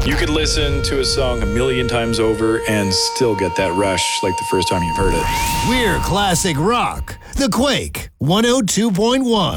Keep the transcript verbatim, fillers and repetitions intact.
You could listen to a song a million times over and still get that rush like the first time you've heard it. We're classic rock. The Quake one oh two point one.